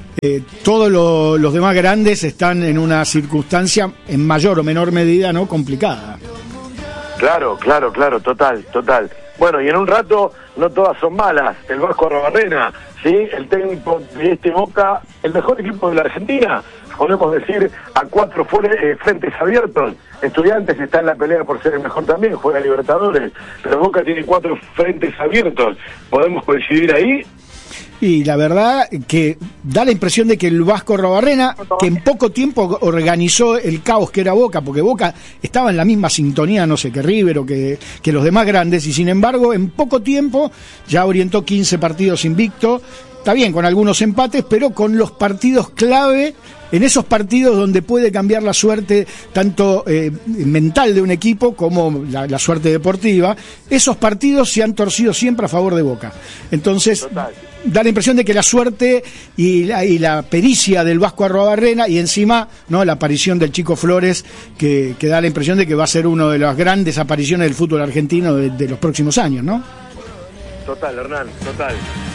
todos los demás grandes están en una circunstancia en mayor o menor medida, ¿no?, complicada. Claro, total. Bueno, y en un rato no todas son malas. El Vasco Arruabarrena, ¿sí? El técnico de este Boca, el mejor equipo de la Argentina, podemos decir, a 4 frentes abiertos. Estudiantes está en la pelea por ser el mejor también, juega Libertadores, pero Boca tiene 4 frentes abiertos. ¿Podemos coincidir ahí? Y la verdad que da la impresión de que el Vasco Arruabarrena, que en poco tiempo organizó el caos que era Boca, porque Boca estaba en la misma sintonía, no sé, que River o que los demás grandes, y sin embargo en poco tiempo ya orientó 15 partidos invicto, está bien, con algunos empates, pero con los partidos clave, en esos partidos donde puede cambiar la suerte tanto mental de un equipo como la suerte deportiva, esos partidos se han torcido siempre a favor de Boca. Entonces, da la impresión de que la suerte y la pericia del Vasco Arruabarrena y encima, ¿no?, la aparición del Chico Flores, que da la impresión de que va a ser una de las grandes apariciones del fútbol argentino de los próximos años, ¿no? Total, Hernán, total.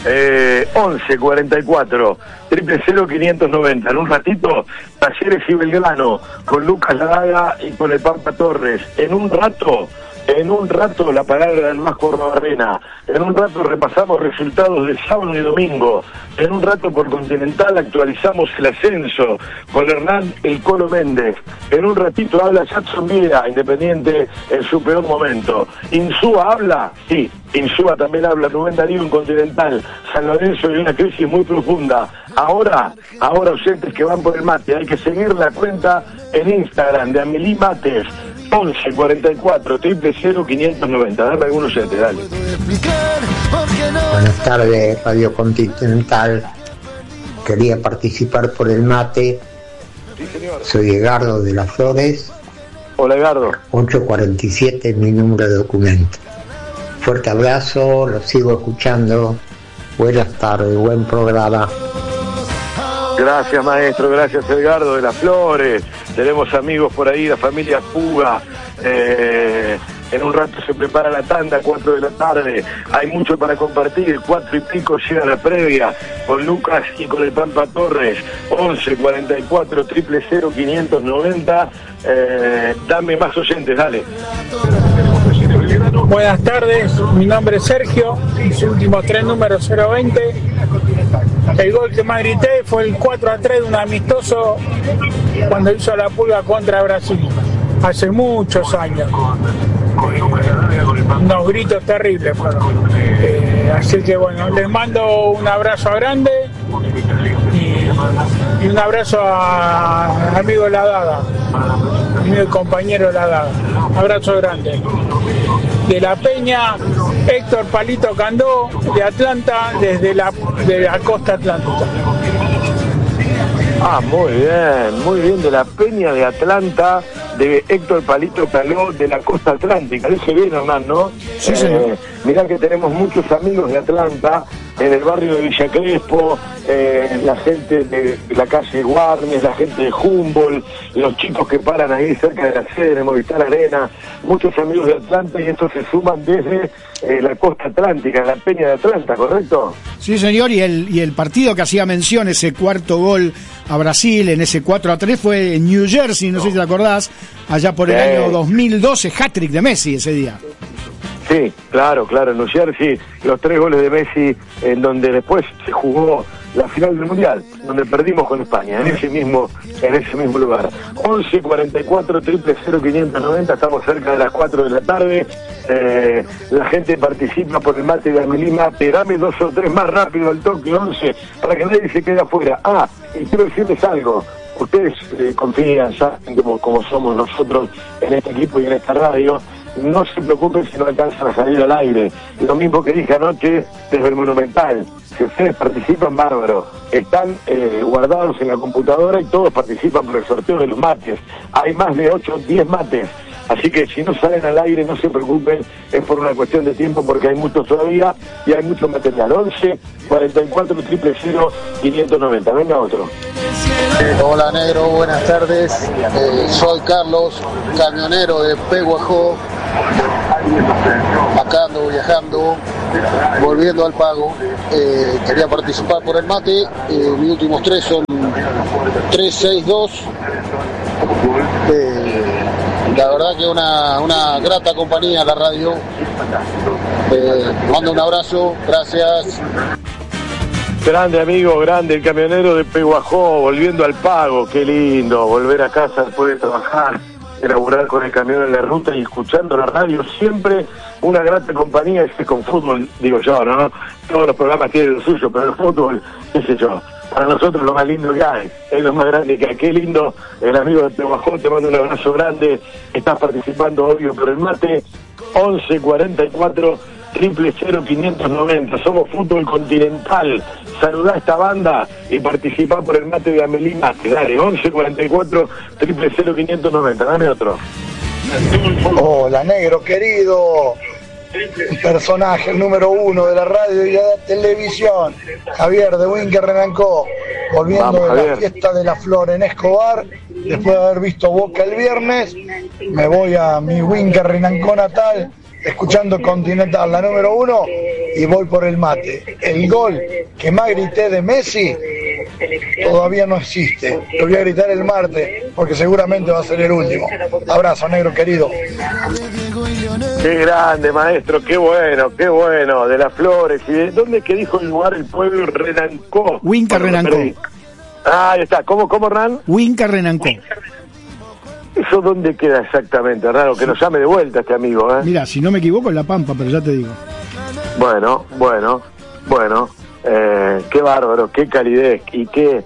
11-44, 000-590. En un ratito, Talleres y Belgrano, con Lucas Ladaga y con el Pampa Torres. En un rato la palabra del Vasco Arruabarrena. En un rato repasamos resultados de sábado y domingo. En un rato por Continental actualizamos el ascenso con Hernán El Colo Méndez. En un ratito habla Jadson Viera, Independiente en su peor momento. Insúa habla, sí, Insúa también habla. Rubén Darío en Continental. San Lorenzo y una crisis muy profunda. Ahora oyentes que van por el mate, hay que seguir la cuenta en Instagram de Amelie Mates. 11-44 000-590. Dame algunos oyentes, dale. Buenas tardes, Radio Continental. Quería participar por el mate. Sí, señor. Soy Edgardo de las Flores. Hola, Edgardo. 847 es mi número de documento. Fuerte abrazo, lo sigo escuchando. Buenas tardes, buen programa. Gracias, maestro, gracias, Edgardo de las Flores. Tenemos amigos por ahí, la familia Puga. En un rato se prepara la tanda, 4 de la tarde. Hay mucho para compartir. 4 y pico llega la previa con Lucas y con el Pampa Torres. 11-44 000-590. Dame más oyentes, dale. Buenas tardes, mi nombre es Sergio, mis últimos 3 números 020. El gol que más grité fue el 4-3 de un amistoso cuando hizo la Pulga contra Brasil, hace muchos años. Unos gritos terribles fueron. Así que bueno, les mando un abrazo grande y un abrazo a amigo Ladaga, amigo y compañero Ladaga. Abrazo grande. De La Peña, Héctor Palito Candó, de Atlanta, de la costa atlántica. Ah, muy bien, de La Peña de Atlanta, de Héctor Palito Candó, de la costa atlántica. Dice bien, Hernán, ¿no? Sí, señor. Mirá que tenemos muchos amigos de Atlanta, en el barrio de Villa Crespo, la gente de la calle Guarnes, la gente de Humboldt, los chicos que paran ahí cerca de la sede de Movistar Arena, muchos amigos de Atlanta, y estos se suman desde la costa atlántica, la Peña de Atlanta, ¿correcto? Sí, señor, y el partido que hacía mención, ese cuarto gol a Brasil, en ese 4-3, fue en New Jersey, no sé si te acordás, allá por el año 2012, hat-trick de Messi ese día. Sí, claro, en New Jersey, los 3 goles de Messi, en donde después se jugó la final del Mundial, donde perdimos con España, en ese mismo lugar. 11 44 000 590, estamos cerca de las 4 de la tarde. La gente participa por el mate de Amelie Mate. Dame 2 o 3 más rápido al toque, 11, para que nadie se quede afuera. Y quiero decirles algo. Ustedes confían, saben como somos nosotros en este equipo y en esta radio. No se preocupen si no alcanzan a salir al aire. Lo mismo que dije anoche desde el Monumental. Si ustedes participan, bárbaro. Están guardados en la computadora y todos participan por el sorteo de los mates. Hay más de 8 o 10 mates. Así que si no salen al aire, no se preocupen, es por una cuestión de tiempo porque hay muchos todavía y hay mucho material. 11 44 000 590. Venga otro. Hola negro, buenas tardes. Soy Carlos, camionero de Peguajó. Acá ando viajando, volviendo al pago. Quería participar por el mate. Mis últimos 3 son 362. La verdad que una grata compañía la radio. Mando un abrazo, gracias. Grande amigo, grande, el camionero de Peguajó, volviendo al pago, qué lindo, volver a casa después de trabajar, elaborar con el camión en la ruta y escuchando la radio, siempre una grata compañía. Es que con fútbol, digo yo, ¿no? Todos los programas tienen lo suyo, pero el fútbol, qué sé yo, para nosotros lo más lindo que hay, es lo más grande que hay. Qué lindo, el amigo de Peguajó, te mando un abrazo grande, estás participando obvio por el mate. 11 44 000 590, somos Fútbol Continental. Saludá a esta banda y participá por el mate de Amelie Mate. Dale, 11 44 000 590, dame otro. Hola negro querido, personaje el número 1 de la radio y de la televisión, Javier de Winker Renancó, volviendo de la fiesta de la Flor en Escobar, después de haber visto Boca el viernes, me voy a mi Winker Renancó natal, escuchando Continental, la número 1, y voy por el mate. El gol que más grité de Messi todavía no existe. Lo voy a gritar el martes, porque seguramente va a ser el último. Abrazo, negro querido. Qué grande, maestro, qué bueno, de las Flores. ¿Y de dónde es que dijo el lugar, el pueblo? Renancó. Winker Renancó. Ahí está, ¿cómo, Hernán? Winker Renancó. ¿Eso dónde queda exactamente? Raro que nos llame de vuelta este amigo, ¿eh? Mira, si no me equivoco, en La Pampa, pero ya te digo. Bueno, qué bárbaro, qué calidez y qué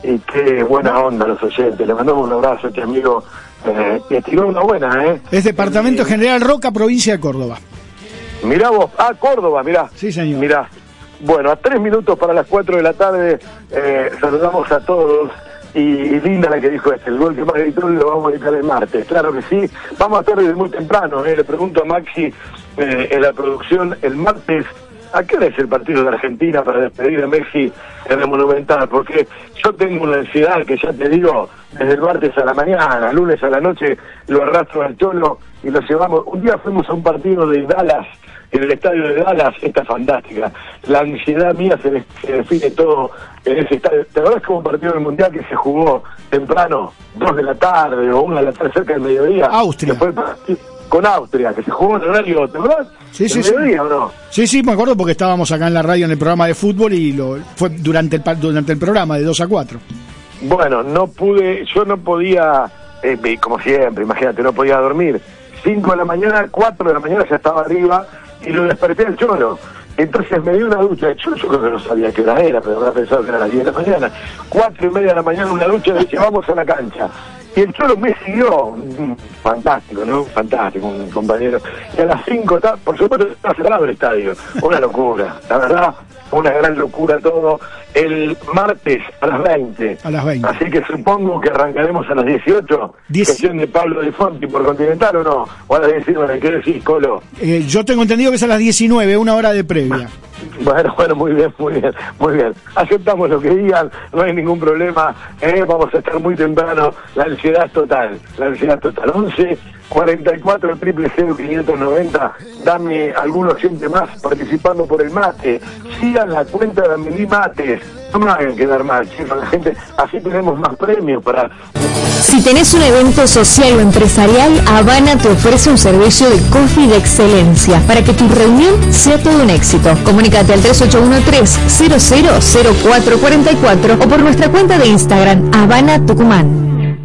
buena onda los oyentes. Le mandamos un abrazo a este amigo que tiró una buena, ¿eh? Es Departamento General Roca, provincia de Córdoba. Mirá vos, Córdoba, mirá. Sí, señor. Mirá. Bueno, a 3 minutos para las 4 de la tarde, saludamos a todos. Y linda la que dijo el gol que más gritó lo vamos a dedicar el martes, claro que sí. Vamos a estar desde muy temprano, le pregunto a Maxi en la producción, el martes, ¿a qué hora es el partido de Argentina para despedir a Messi en el Monumental? Porque yo tengo una ansiedad que ya te digo, desde el martes a la mañana, lunes a la noche, lo arrastro al Cholo y lo llevamos. Un día fuimos a un partido de Dallas, en el estadio de Dallas, esta fantástica. La ansiedad mía se define todo en ese estadio. ¿Te acordás como un partido del Mundial que se jugó temprano, 2 de la tarde o 1 de la tarde, cerca del mediodía? Austria. Que fue con Austria, que se jugó en horario, ¿te acordás? Sí. ¿Mediodía o no? Sí, me acuerdo porque estábamos acá en la radio en el programa de fútbol y fue durante el programa de 2 a 4. Bueno, yo no podía, como siempre, imagínate, no podía dormir. 5 de la mañana, 4 de la mañana ya estaba arriba y lo desperté al Cholo. Entonces me dio una ducha de Cholo, yo creo que no sabía qué hora era, pero habrá pensado que era las 10 de la mañana. 4:30 de la mañana una ducha y dije, vamos a la cancha. Y el Cholo me siguió, fantástico, ¿no? Fantástico, un compañero. Y a las 5, por supuesto, estaba cerrado el estadio. Una locura, la verdad, una gran locura todo. El martes a las 20. A las 20. Así que supongo que arrancaremos a las 18. Sesión de Pablo de Fonti por Continental, ¿o no? O a las 19, ¿qué decís, Colo? Yo tengo entendido que es a las 19, 1 hora de previa. Bueno, muy bien. Aceptamos lo que digan, no hay ningún problema. Vamos a estar muy temprano. La ansiedad es total. 11 44 000 590. Dame algún oyente más participando por el mate. Sigan la cuenta de Amelie Mates. No me hagan quedar mal, chicos, la gente, así tenemos más premios para... Si tenés un evento social o empresarial, Habana te ofrece un servicio de coffee de excelencia para que tu reunión sea todo un éxito. Comunícate al 3813-000444 o por nuestra cuenta de Instagram, Habana Tucumán.